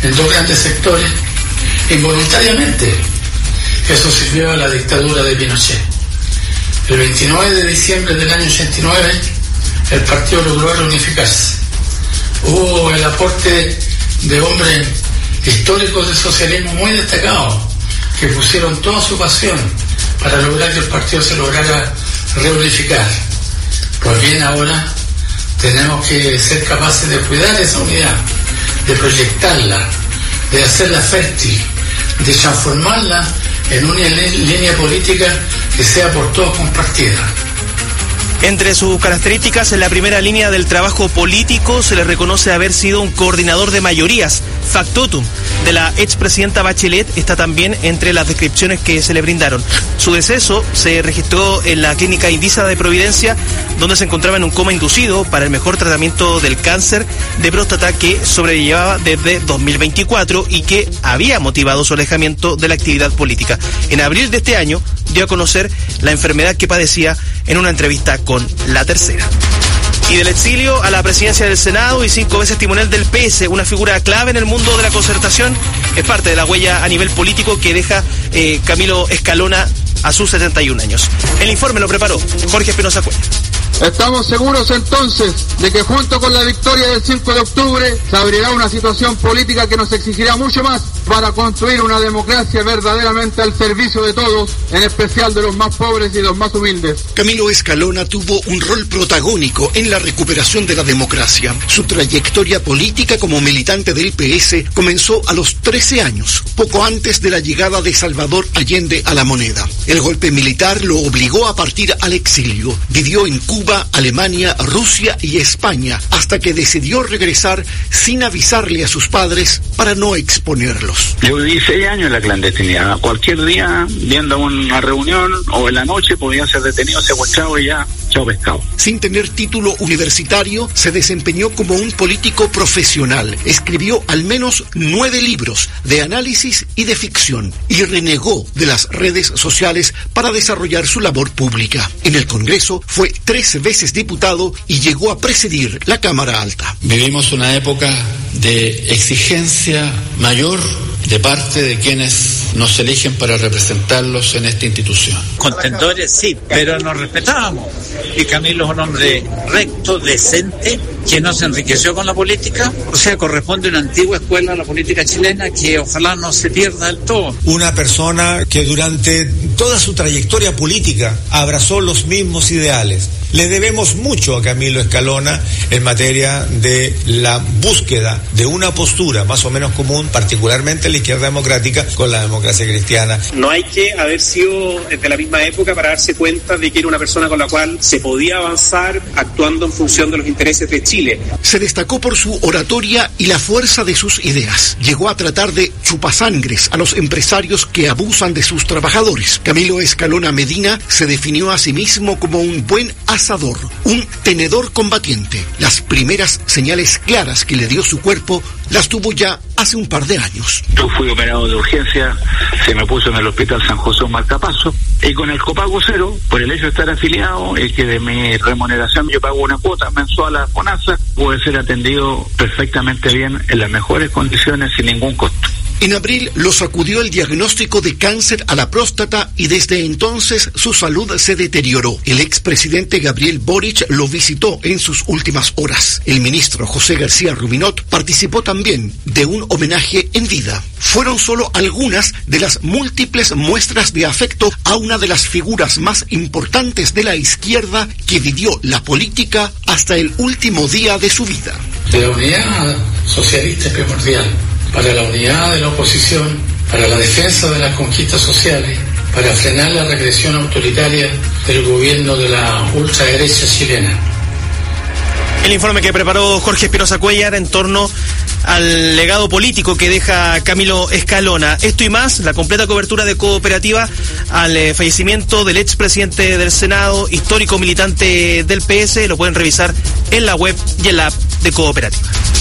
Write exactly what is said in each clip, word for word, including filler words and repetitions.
en dos grandes sectores, involuntariamente. Eso sirvió a la dictadura de Pinochet. El veintinueve de diciembre del año ochenta y nueve, el partido logró reunificarse. Hubo el aporte de hombres históricos del socialismo muy destacados, que pusieron toda su pasión para lograr que el partido se lograra reunificar. Pues bien, ahora tenemos que ser capaces de cuidar esa unidad, de proyectarla, de hacerla fértil, de transformarla en una línea política que sea por todos compartida. Entre sus características, en la primera línea del trabajo político se le reconoce haber sido un coordinador de mayorías, factotum, de la expresidenta Bachelet, está también entre las descripciones que se le brindaron. Su deceso se registró en la clínica Indisa de Providencia, donde se encontraba en un coma inducido para el mejor tratamiento del cáncer de próstata que sobrellevaba desde dos mil veinticuatro y que había motivado su alejamiento de la actividad política. En abril de este año dio a conocer la enfermedad que padecía en una entrevista con La Tercera. Y del exilio a la presidencia del Senado y cinco veces timonel del P S, una figura clave en el mundo de la concertación, es parte de la huella a nivel político que deja eh, Camilo Escalona a sus setenta y un años. El informe lo preparó Jorge Espinosa Cuellar. Estamos seguros entonces de que junto con la victoria del cinco de octubre se abrirá una situación política que nos exigirá mucho más para construir una democracia verdaderamente al servicio de todos, en especial de los más pobres y los más humildes. Camilo Escalona tuvo un rol protagónico en la recuperación de la democracia. Su trayectoria política como militante del P S comenzó a los trece años, poco antes de la llegada de Salvador Allende a la moneda. El golpe militar lo obligó a partir al exilio. Vivió en Cuba, Alemania, Rusia y España, hasta que decidió regresar sin avisarle a sus padres para no exponerlos. Yo viví seis años en la clandestinidad. Cualquier día, viendo una reunión o en la noche, podía ser detenido, secuestrado y ya, chao pescado. Sin tener título universitario, se desempeñó como un político profesional. Escribió al menos nueve libros de análisis y de ficción y renegó de las redes sociales para desarrollar su labor pública. En el Congreso fue tres veces diputado y llegó a presidir la Cámara Alta. Vivimos una época de exigencia mayor de parte de quienes nos eligen para representarlos en esta institución. Contendores sí, pero nos respetábamos. Y Camilo es un hombre recto, decente, que no se enriqueció con la política. O sea, corresponde a una antigua escuela a la política chilena que ojalá no se pierda del todo. Una persona que durante toda su trayectoria política abrazó los mismos ideales. Le debemos mucho a Camilo Escalona en materia de la búsqueda de una postura más o menos común, particularmente en la izquierda democrática, con la democracia cristiana. No hay que haber sido de la misma época para darse cuenta de que era una persona con la cual se podía avanzar actuando en función de los intereses de Chile. Se destacó por su oratoria y la fuerza de sus ideas. Llegó a tratar de chupasangres a los empresarios que abusan de sus trabajadores. Camilo Escalona Medina se definió a sí mismo como un buen asador, un tenedor combatiente. Las primeras señales claras que le dio su cuerpo las tuvo ya hace un par de años. Yo fui operado de urgencia, se me puso en el Hospital San José Marcapaso, y con el copago cero, por el hecho de estar afiliado, y que de mi remuneración yo pago una cuota mensual a FONASA, pude ser atendido perfectamente bien, en las mejores condiciones, sin ningún costo. En abril lo sacudió el diagnóstico de cáncer a la próstata y desde entonces su salud se deterioró. El expresidente Gabriel Boric lo visitó en sus últimas horas. El ministro José García Rubinot participó también de un homenaje en vida. Fueron solo algunas de las múltiples muestras de afecto a una de las figuras más importantes de la izquierda que vivió la política hasta el último día de su vida. La unidad socialista es primordial. Para la unidad de la oposición, para la defensa de las conquistas sociales, para frenar la regresión autoritaria del gobierno de la ultraderecha chilena. El informe que preparó Jorge Espinosa Cuellar en torno al legado político que deja Camilo Escalona. Esto y más, la completa cobertura de Cooperativa al eh, fallecimiento del expresidente del Senado, histórico militante del P S, lo pueden revisar en la web y en la app de Cooperativa.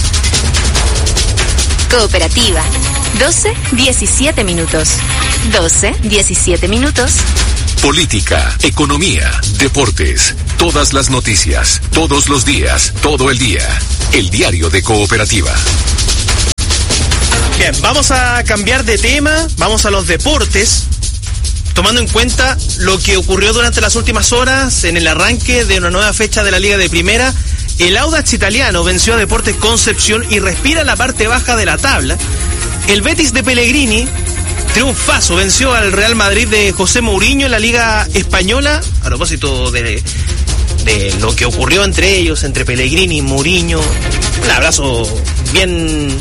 Cooperativa, doce diecisiete minutos. doce diecisiete minutos. Política, economía, deportes, todas las noticias, todos los días, todo el día. El diario de Cooperativa. Bien, vamos a cambiar de tema, vamos a los deportes, tomando en cuenta lo que ocurrió durante las últimas horas en el arranque de una nueva fecha de la Liga de Primera. El Audax italiano venció a Deportes Concepción y respira en la parte baja de la tabla. El Betis de Pellegrini, triunfazo, venció al Real Madrid de José Mourinho en la Liga Española. A propósito de, de lo que ocurrió entre ellos, entre Pellegrini y Mourinho, un abrazo bien...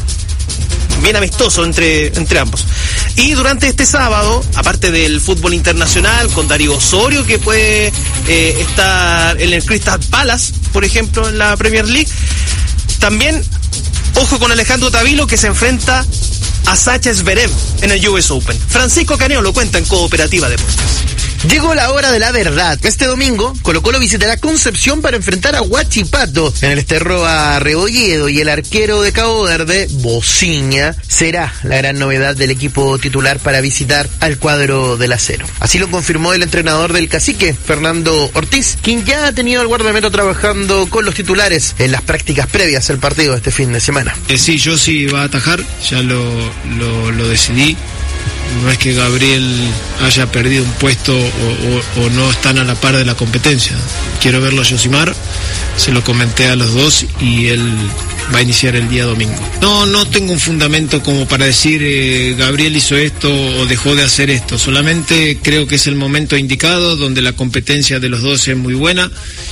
bien amistoso entre, entre ambos. Y durante este sábado, aparte del fútbol internacional, con Darío Osorio, que puede eh, estar en el Crystal Palace, por ejemplo, en la Premier League, también, ojo con Alejandro Tavilo, que se enfrenta a Sacha Zverev en el U S Open. Francisco Caneo lo cuenta en Cooperativa Deportes. Llegó la hora de la verdad. Este domingo, Colo-Colo visitará Concepción para enfrentar a Huachipato en el Esterro a Rebolledo, y el arquero de Cabo Verde, Bociña, será la gran novedad del equipo titular para visitar al cuadro del acero. Así lo confirmó el entrenador del Cacique, Fernando Ortiz, quien ya ha tenido al guardameta trabajando con los titulares en las prácticas previas al partido de este fin de semana. Eh, sí, yo sí va a atajar, ya lo, lo, lo decidí. No es que Gabriel haya perdido un puesto o, o, o no están a la par de la competencia. Quiero verlo a Yosimar, se lo comenté a los dos y él va a iniciar el día domingo. No, no tengo un fundamento como para decir eh, Gabriel hizo esto o dejó de hacer esto. Solamente creo que es el momento indicado donde la competencia de los dos es muy buena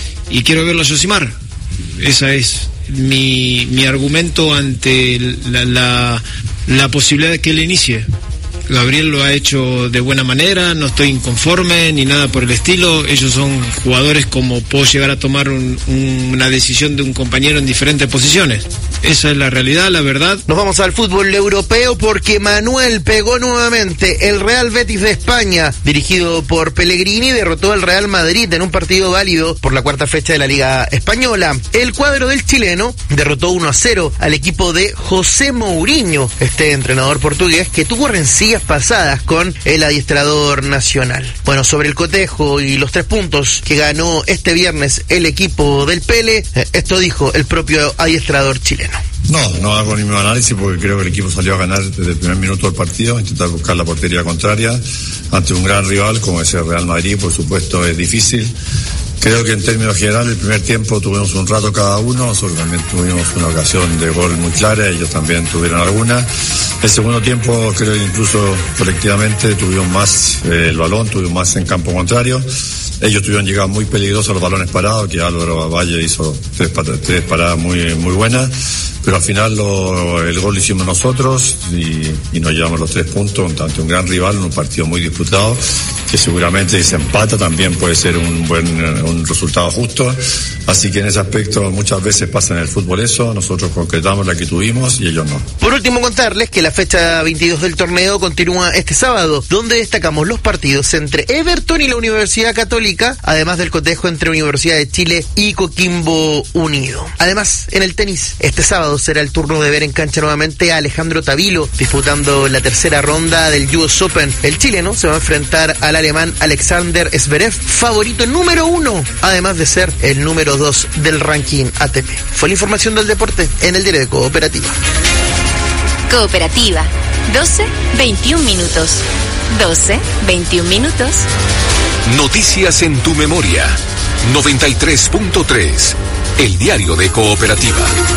y quiero verlo a Yosimar. Esa es mi, mi argumento ante la, la, la posibilidad de que él inicie. Gabriel lo ha hecho de buena manera, no estoy inconforme ni nada por el estilo. Ellos son jugadores como puedo llegar a tomar un, un, una decisión de un compañero en diferentes posiciones. Esa es la realidad, la verdad. Nos vamos al fútbol europeo porque Manuel pegó nuevamente. El Real Betis de España, dirigido por Pellegrini, derrotó al Real Madrid en un partido válido por la cuarta fecha de la Liga Española. El cuadro del chileno derrotó uno a cero al equipo de José Mourinho, este entrenador portugués que tuvo rencillas pasadas con el adiestrador nacional. Bueno, sobre el cotejo y los tres puntos que ganó este viernes el equipo del Pele, esto dijo el propio adiestrador chileno. No, no hago ningún análisis porque creo que el equipo salió a ganar desde el primer minuto del partido, intentar buscar la portería contraria ante un gran rival como es el Real Madrid. Por supuesto es difícil. Creo que en términos generales el primer tiempo tuvimos un rato cada uno, nosotros también tuvimos una ocasión de gol muy clara, ellos también tuvieron alguna. El segundo tiempo creo que incluso colectivamente tuvimos más eh, el balón, tuvimos más en campo contrario. Ellos tuvieron llegadas muy peligrosas a los balones parados, que Álvaro Valle hizo tres, tres paradas muy, muy buenas, pero al final lo, el gol lo hicimos nosotros y, y nos llevamos los tres puntos ante un gran rival en un partido muy disputado, que seguramente si se empata también puede ser un buen un resultado justo. Así que en ese aspecto muchas veces pasa en el fútbol eso, nosotros concretamos la que tuvimos y ellos no. Por último, contarles que la fecha veintidós del torneo continúa este sábado, donde destacamos los partidos entre Everton y la Universidad Católica, además del cotejo entre Universidad de Chile y Coquimbo Unido. Además, en el tenis, este sábado será el turno de ver en cancha nuevamente a Alejandro Tavilo, disputando la tercera ronda del U S Open. El chileno se va a enfrentar al alemán Alexander Zverev, favorito número uno, además de ser el número dos del ranking A T P. Fue la información del deporte en el diario de Cooperativa. Cooperativa, doce veintiún minutos. doce veintiún minutos. Noticias en tu memoria. noventa y tres punto tres. El diario de Cooperativa.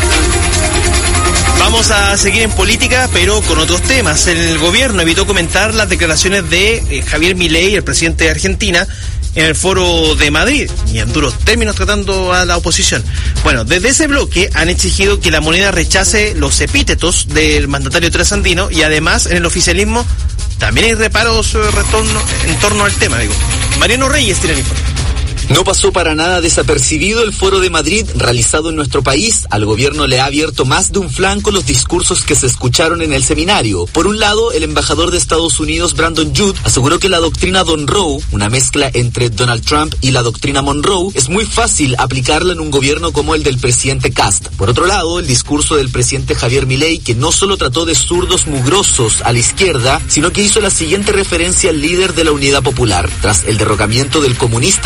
Vamos a seguir en política, pero con otros temas. El gobierno evitó comentar las declaraciones de eh, Javier Milei, el presidente de Argentina, en el foro de Madrid, y en duros términos tratando a la oposición. Bueno, desde ese bloque han exigido que la moneda rechace los epítetos del mandatario trasandino, y además en el oficialismo también hay reparos eh, retorno, en torno al tema, digo. Mariano Reyes tiene el informe. No pasó para nada desapercibido el foro de Madrid realizado en nuestro país. Al gobierno le ha abierto más de un flanco los discursos que se escucharon en el seminario. Por un lado, el embajador de Estados Unidos, Brandon Judd, aseguró que la doctrina Monroe, una mezcla entre Donald Trump y la doctrina Monroe, es muy fácil aplicarla en un gobierno como el del presidente Kast. Por otro lado, el discurso del presidente Javier Milei, que no solo trató de zurdos mugrosos a la izquierda, sino que hizo la siguiente referencia al líder de la Unidad Popular. Tras el derrocamiento del comunista Allende,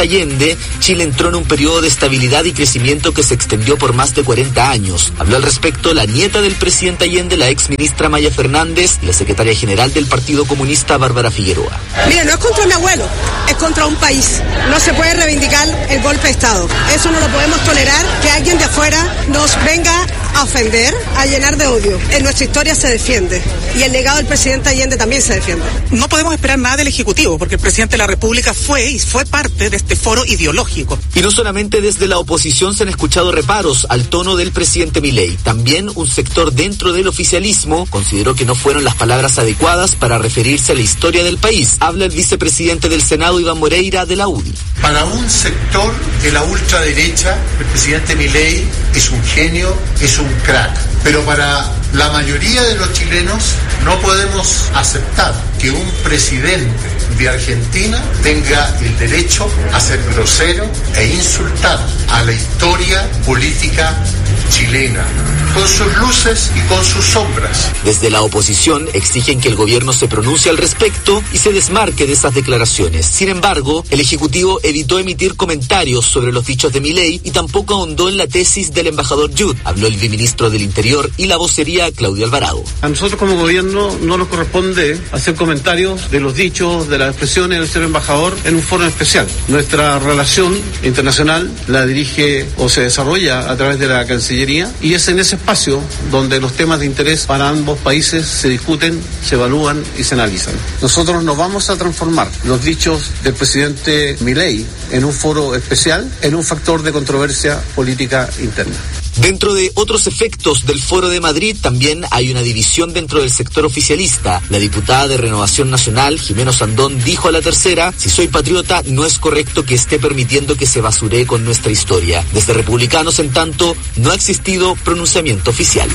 Allende, Chile entró en un periodo de estabilidad y crecimiento que se extendió por más de cuarenta años. Habló al respecto la nieta del presidente Allende, la ex ministra Maya Fernández, y la secretaria general del Partido Comunista, Bárbara Figueroa. Mire, no es contra mi abuelo, es contra un país. No se puede reivindicar el golpe de Estado. Eso no lo podemos tolerar, que alguien de afuera nos venga a ofender, a llenar de odio. En nuestra historia se defiende y el legado del presidente Allende también se defiende. No podemos esperar nada del Ejecutivo porque el presidente de la República fue y fue parte de este foro ideológico. Y no solamente desde la oposición se han escuchado reparos al tono del presidente Milei. También un sector dentro del oficialismo consideró que no fueron las palabras adecuadas para referirse a la historia del país. Habla el vicepresidente del Senado, Iván Moreira, de la U D I. Para un sector de la ultraderecha, el presidente Milei es un genio, es un crack. Pero para la mayoría de los chilenos no podemos aceptar que un presidente de Argentina tenga el derecho a ser grosero e insultar a la historia política chilena, con sus luces y con sus sombras. Desde la oposición exigen que el gobierno se pronuncie al respecto y se desmarque de esas declaraciones. Sin embargo, el Ejecutivo evitó emitir comentarios sobre los dichos de Milei y tampoco ahondó en la tesis del embajador Yud. Habló el viceministro del Interior y la vocería Claudio Alvarado. A nosotros como gobierno no nos corresponde hacer comentarios de los dichos, de las expresiones del señor embajador en un foro especial. Nuestra relación internacional la dirige o se desarrolla a través de la Cancillería y es en ese espacio donde los temas de interés para ambos países se discuten, se evalúan y se analizan. Nosotros no vamos a transformar los dichos del presidente Milei en un foro especial, en un factor de controversia política interna. Dentro de otros efectos del Foro de Madrid también hay una división dentro del sector oficialista. La diputada de Renovación Nacional, Jimeno Sandón, dijo a La Tercera: si soy patriota, no es correcto que esté permitiendo que se basuree con nuestra historia. Desde Republicanos, en tanto, no ha existido pronunciamiento oficial.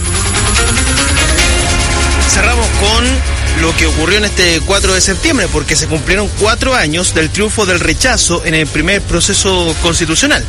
Cerramos con lo que ocurrió en este cuatro de septiembre, porque se cumplieron cuatro años del triunfo del rechazo en el primer proceso constitucional.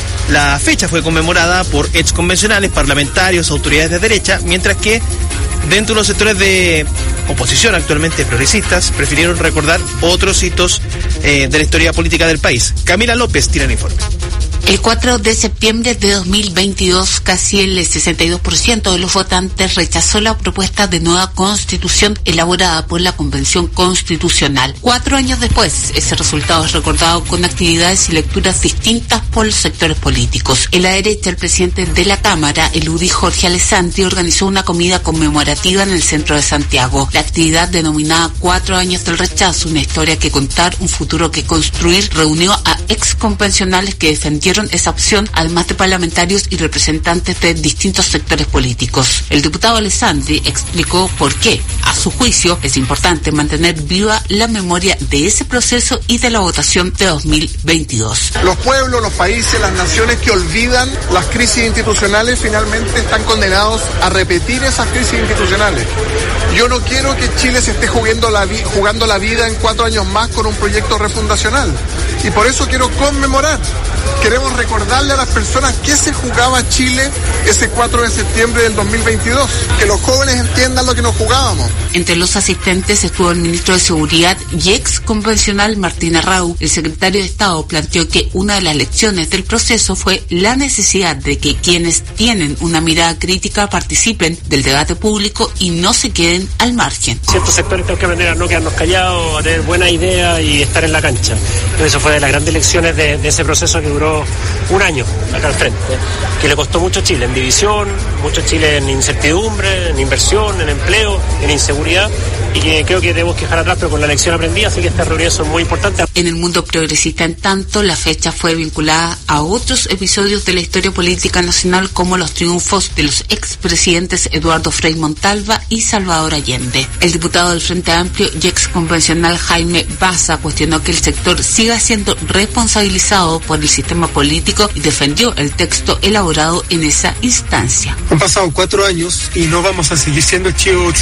La fecha fue conmemorada por exconvencionales, parlamentarios, autoridades de derecha, mientras que dentro de los sectores de oposición actualmente progresistas prefirieron recordar otros hitos eh, de la historia política del país. Camila López tiene el informe. El cuatro de septiembre de dos mil veintidós, casi el sesenta y dos por ciento de los votantes rechazó la propuesta de nueva constitución elaborada por la Convención Constitucional. Cuatro años después, ese resultado es recordado con actividades y lecturas distintas por los sectores políticos. En la derecha, el presidente de la Cámara, el U D I Jorge Alessandri, organizó una comida conmemorativa en el centro de Santiago. La actividad, denominada Cuatro años del rechazo, una historia que contar, un futuro que construir, reunió a exconvencionales que defendieron esa opción, además de parlamentarios y representantes de distintos sectores políticos. El diputado Alessandri explicó por qué, a su juicio, es importante mantener viva la memoria de ese proceso y de la votación de dos mil veintidós. Los pueblos, los países, las naciones que olvidan las crisis institucionales finalmente están condenados a repetir esas crisis institucionales. Yo no quiero que Chile se esté jugando la, vi- jugando la vida en cuatro años más con un proyecto refundacional. Y por eso quiero conmemorar. Queremos recordarle a las personas qué se jugaba Chile ese cuatro de septiembre del dos mil veintidós. Que los jóvenes entiendan lo que nos jugábamos. Entre los asistentes estuvo el ministro de Seguridad y ex convencional Martín Arrau. El secretario de Estado planteó que una de las lecciones del proceso fue la necesidad de que quienes tienen una mirada crítica participen del debate público y no se queden al margen. Ciertos sectores tenemos que aprender a no quedarnos callados, a tener buena idea y estar en la cancha. Eso fue de las grandes lecciones de, de ese proceso que duró un año acá al frente, que le costó mucho a Chile en división, mucho a Chile en incertidumbre, en inversión, en empleo, en inseguridad, y que creo que debemos dejar atrás, pero con la lección aprendida, así que estas reuniones son muy importantes. En el mundo progresista, en tanto, la fecha fue vinculada a otros episodios de la historia política nacional, como los triunfos de los expresidentes Eduardo Frei Montalva y Salvador Allende. El diputado del Frente Amplio y exconvencional Jaime Baza cuestionó que el sector siga siendo responsabilizado por el sistema político y defendió el texto elaborado en esa instancia. Han pasado cuatro años y no vamos a seguir siendo el chivo expiatorio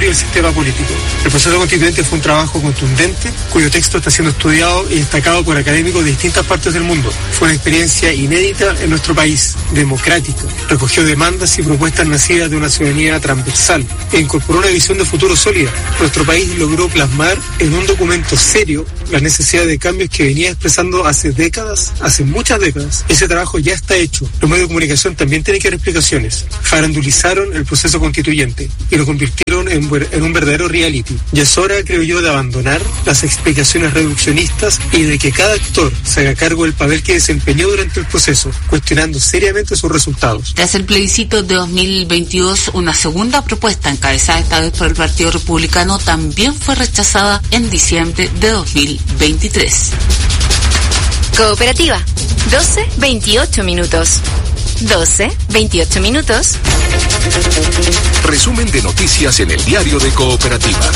territorio del sistema político. El proceso constituyente fue un trabajo contundente, cuyo texto está siendo estudiado y destacado por académicos de distintas partes del mundo. Fue una experiencia inédita en nuestro país, democrática. Recogió demandas y propuestas nacidas de una ciudadanía transversal e incorporó una visión de futuro sólida. Nuestro país logró plasmar en un documento serio la necesidad de cambios que venía expresando hace décadas, hace muchas décadas. Ese trabajo ya está hecho. Los medios de comunicación también tienen que dar explicaciones. Farandulizaron el proceso constituyente y lo convirtieron en, en un verdadero reality. Ya es hora, creo yo, de abandonar las explicaciones reduccionistas y de que cada actor se haga cargo del papel que desempeñó durante el proceso, cuestionando seriamente sus resultados. Tras el plebiscito de dos mil veintidós, una segunda propuesta encabezada esta vez por el Partido Republicano también fue rechazada en diciembre de dos mil veintitrés. Cooperativa, doce veintiocho minutos. doce veintiocho minutos. Resumen de noticias en el diario de Cooperativa.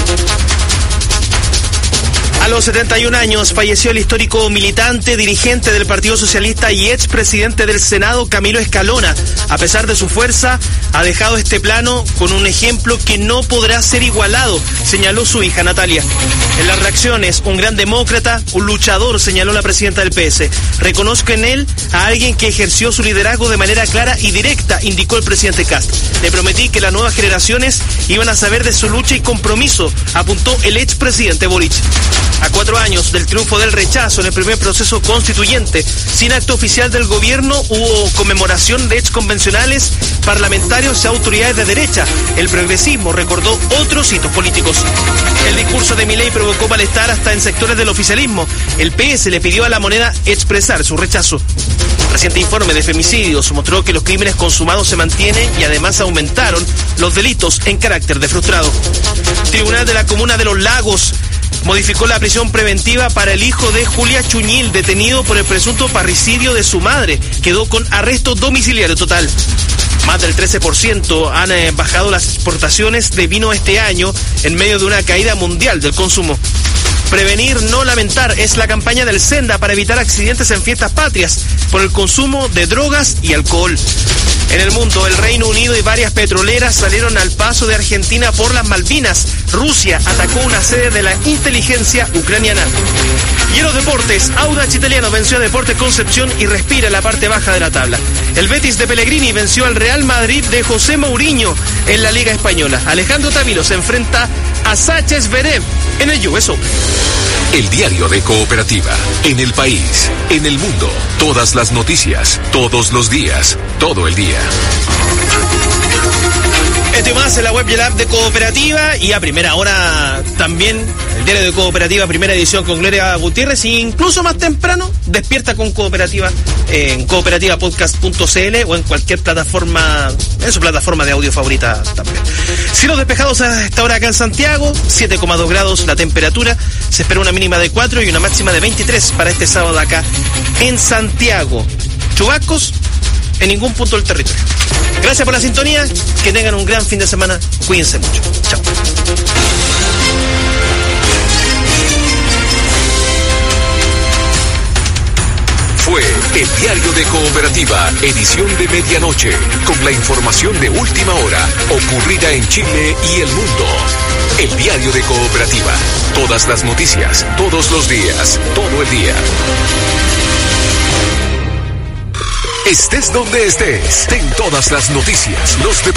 A los setenta y un años falleció el histórico militante, dirigente del Partido Socialista y expresidente del Senado, Camilo Escalona. A pesar de su fuerza, ha dejado este plano con un ejemplo que no podrá ser igualado, señaló su hija Natalia. En las reacciones, un gran demócrata, un luchador, señaló la presidenta del P S. Reconozco en él a alguien que ejerció su liderazgo de manera clara y directa, indicó el presidente Kast. Le prometí que las nuevas generaciones iban a saber de su lucha y compromiso, apuntó el expresidente Boric. A cuatro años del triunfo del rechazo en el primer proceso constituyente, sin acto oficial del gobierno, hubo conmemoración de exconvencionales, parlamentarios y autoridades de derecha. El progresismo recordó otros hitos políticos. El discurso de Milei provocó malestar hasta en sectores del oficialismo. El P S le pidió a La Moneda expresar su rechazo. El reciente informe de femicidios mostró que los crímenes consumados se mantienen y además aumentaron los delitos en carácter de frustrado. Tribunal de la Comuna de Los Lagos modificó la prisión preventiva para el hijo de Julia Chuñil, detenido por el presunto parricidio de su madre. Quedó con arresto domiciliario total. Más del trece por ciento han eh, bajado las exportaciones de vino este año en medio de una caída mundial del consumo. Prevenir, no lamentar es la campaña del Senda para evitar accidentes en fiestas patrias por el consumo de drogas y alcohol. En el mundo, el Reino Unido y varias petroleras salieron al paso de Argentina por las Malvinas. Rusia atacó una sede de la inteligencia ucraniana. Y en los deportes, Audax Italiano venció a Deportes Concepción y respira en la parte baja de la tabla. El Betis de Pellegrini venció al Real Madrid de José Mourinho en la Liga Española. Alejandro Tavilo se enfrenta a Sacha Zverev en el U S Open. El diario de Cooperativa. En el país, en el mundo. Todas las noticias, todos los días, todo el día. Esto y más en la web y el app de Cooperativa, y a primera hora también el diario de Cooperativa, primera edición con Gloria Gutiérrez, e incluso más temprano Despierta con Cooperativa en cooperativa podcast punto c l o en cualquier plataforma, en su plataforma de audio favorita también. Cielos despejados a esta hora acá en Santiago, siete coma dos grados la temperatura, se espera una mínima de cuatro y una máxima de veintitrés para este sábado acá en Santiago. Chubascos en ningún punto del territorio. Gracias por la sintonía, que tengan un gran fin de semana, cuídense mucho. Chao. Fue el diario de Cooperativa, edición de medianoche, con la información de última hora, ocurrida en Chile y el mundo. El diario de Cooperativa, todas las noticias, todos los días, todo el día. Estés donde estés, ten todas las noticias, los deportes.